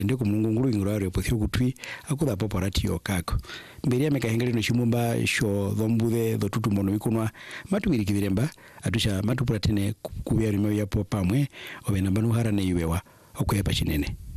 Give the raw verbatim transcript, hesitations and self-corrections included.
ndiko mulungu ngurare pothio kutwi akutha poporatio kako mbere ya mekahengere no shimumba sho thombuthe thotutu mono ikunwa matubirikithiremba atusha matupuratene kubya rimo ya popamwe obena banu harane iwewa okwepa chinene